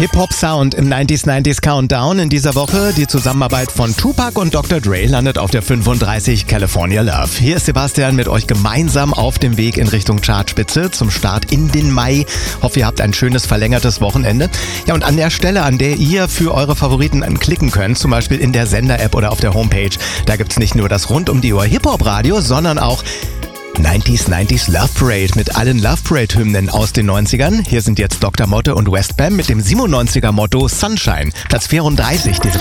Hip-Hop-Sound im 90s Countdown. In dieser Woche die Zusammenarbeit von Tupac und Dr. Dre landet auf der 35 California Love. Hier ist Sebastian mit euch gemeinsam auf dem Weg in Richtung Chartspitze zum Start in den Mai. Hoffe, ihr habt ein schönes verlängertes Wochenende. Ja, und an der Stelle, an der ihr für eure Favoriten klicken könnt, zum Beispiel in der Sender-App oder auf der Homepage, da gibt's nicht nur das rund um die Uhr Hip-Hop-Radio, sondern auch 90s Love Parade mit allen Love Parade-Hymnen aus den 90ern. Hier sind jetzt Dr. Motte und West Bam mit dem 97er Motto Sunshine. Platz 34 diese Woche.